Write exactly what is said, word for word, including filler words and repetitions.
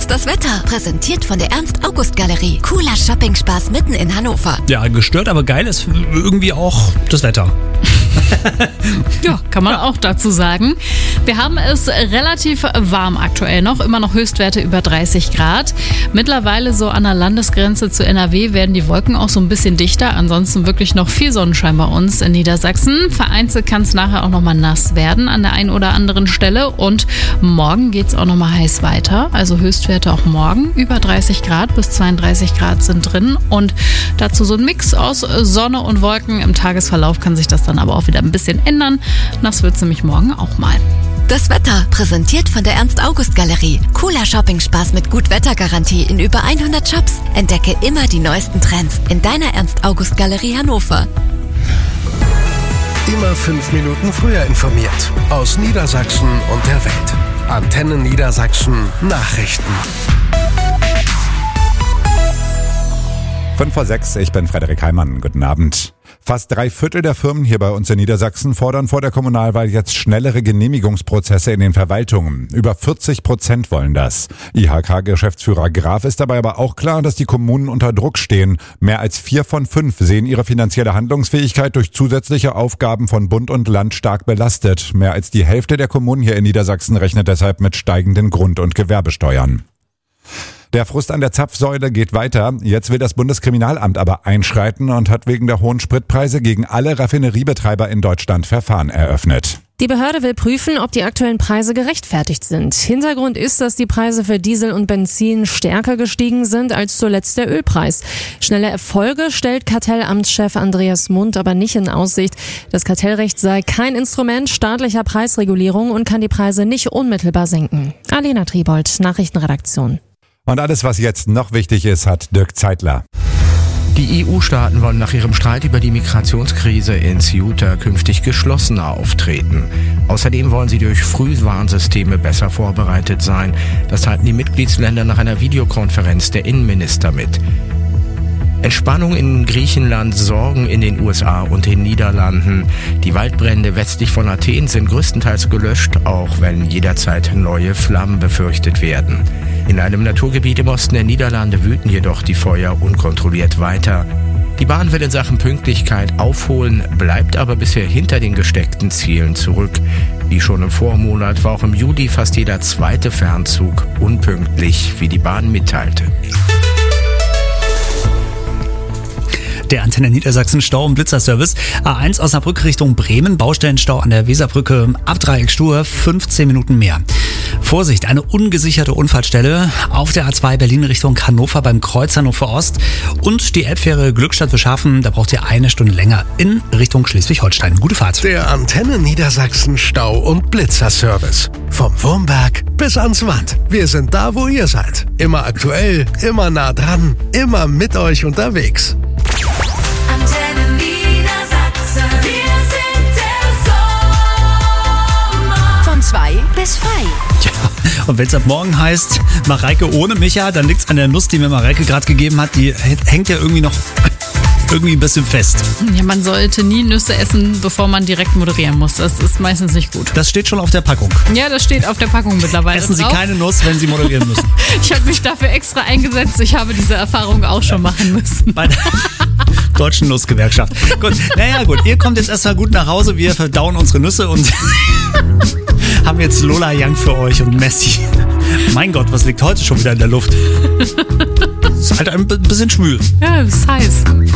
Jetzt das Wetter, präsentiert von der Ernst-August-Galerie. Cooler Shopping-Spaß mitten in Hannover. Ja, gestört, aber geil ist irgendwie auch das Wetter. Ja, kann man auch dazu sagen. Wir haben es relativ warm aktuell noch, immer noch Höchstwerte über dreißig Grad. Mittlerweile so an der Landesgrenze zu N R W werden die Wolken auch so ein bisschen dichter. Ansonsten wirklich noch viel Sonnenschein bei uns in Niedersachsen. Vereinzelt kann es nachher auch nochmal nass werden an der einen oder anderen Stelle. Und morgen geht es auch nochmal heiß weiter. Also Höchstwerte auch morgen über dreißig Grad bis zweiunddreißig Grad sind drin. Und dazu so ein Mix aus Sonne und Wolken. Im Tagesverlauf kann sich das dann aber auch wieder ein bisschen ändern. Nass wird es nämlich morgen auch mal. Das Wetter, präsentiert von der Ernst-August-Galerie. Cooler Shopping-Spaß mit Gut-Wetter-Garantie in über hundert Shops. Entdecke immer die neuesten Trends in deiner Ernst-August-Galerie Hannover. Immer fünf Minuten früher informiert. Aus Niedersachsen und der Welt. Antenne Niedersachsen Nachrichten. fünf vor sechs, ich bin Frederik Heimann. Guten Abend. Fast drei Viertel der Firmen hier bei uns in Niedersachsen fordern vor der Kommunalwahl jetzt schnellere Genehmigungsprozesse in den Verwaltungen. Über vierzig Prozent wollen das. I H K-Geschäftsführer Graf ist dabei aber auch klar, dass die Kommunen unter Druck stehen. Mehr als vier von fünf sehen ihre finanzielle Handlungsfähigkeit durch zusätzliche Aufgaben von Bund und Land stark belastet. Mehr als die Hälfte der Kommunen hier in Niedersachsen rechnet deshalb mit steigenden Grund- und Gewerbesteuern. Der Frust an der Zapfsäule geht weiter. Jetzt will das Bundeskriminalamt aber einschreiten und hat wegen der hohen Spritpreise gegen alle Raffineriebetreiber in Deutschland Verfahren eröffnet. Die Behörde will prüfen, ob die aktuellen Preise gerechtfertigt sind. Hintergrund ist, dass die Preise für Diesel und Benzin stärker gestiegen sind als zuletzt der Ölpreis. Schnelle Erfolge stellt Kartellamtschef Andreas Mund aber nicht in Aussicht. Das Kartellrecht sei kein Instrument staatlicher Preisregulierung und kann die Preise nicht unmittelbar senken. Alena Triebold, Nachrichtenredaktion. Und alles, was jetzt noch wichtig ist, hat Dirk Zeitler. Die E U-Staaten wollen nach ihrem Streit über die Migrationskrise in Ceuta künftig geschlossener auftreten. Außerdem wollen sie durch Frühwarnsysteme besser vorbereitet sein. Das teilten die Mitgliedsländer nach einer Videokonferenz der Innenminister mit. Entspannung in Griechenland, Sorgen in den U S A und den Niederlanden. Die Waldbrände westlich von Athen sind größtenteils gelöscht, auch wenn jederzeit neue Flammen befürchtet werden. In einem Naturgebiet im Osten der Niederlande wüten jedoch die Feuer unkontrolliert weiter. Die Bahn will in Sachen Pünktlichkeit aufholen, bleibt aber bisher hinter den gesteckten Zielen zurück. Wie schon im Vormonat war auch im Juli fast jeder zweite Fernzug unpünktlich, wie die Bahn mitteilte. Der Antenne Niedersachsen Stau- und Blitzerservice. A eins Osnabrück Richtung Bremen. Baustellenstau an der Weserbrücke ab Dreieckstuhe. fünfzehn Minuten mehr. Vorsicht, eine ungesicherte Unfallstelle auf der A zwei Berlin Richtung Hannover beim Kreuz Hannover Ost. Und die Elbfähre Glückstadt Beschaffen, da braucht ihr eine Stunde länger in Richtung Schleswig-Holstein. Gute Fahrt. Der Antenne Niedersachsen Stau- und Blitzerservice. Vom Wurmberg bis ans Watt. Wir sind da, wo ihr seid. Immer aktuell, immer nah dran, immer mit euch unterwegs. Antenne Niedersachsen, wir sind der Sommer. Von zwei bis frei. Ja, und wenn es ab morgen heißt, Mareike ohne Micha, dann liegt's an der Nuss, die mir Mareike gerade gegeben hat. Die hängt ja irgendwie noch irgendwie ein bisschen fest. Ja, man sollte nie Nüsse essen, bevor man direkt moderieren muss. Das ist meistens nicht gut. Das steht schon auf der Packung. Ja, das steht auf der Packung mittlerweile Essen Sie drauf. keine Nuss, wenn Sie moderieren müssen. Ich habe mich dafür extra eingesetzt. Ich habe diese Erfahrung auch schon machen müssen. Bei der Deutschen Nussgewerkschaft. Gut, naja gut, ihr kommt jetzt erstmal gut nach Hause. Wir verdauen unsere Nüsse und haben jetzt Lola Young für euch und Messi. Mein Gott, was liegt heute schon wieder in der Luft? Ist halt ein bisschen schwül. Ja, ist heiß.